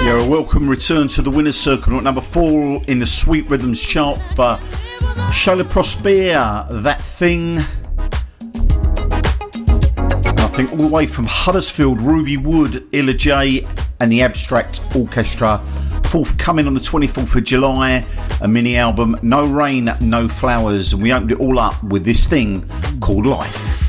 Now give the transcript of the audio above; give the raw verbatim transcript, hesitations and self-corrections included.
Yeah, a welcome return to the winner's circle at number four in the Sweet Rhythms chart for Shola Prosper, That Thing. I think all the way from Huddersfield, Ruby Wood, Illa J and the Abstract Orchestra. Forthcoming on the twenty-fourth of July, a mini album, No Rain, No Flowers. And we opened it all up with this thing called Life.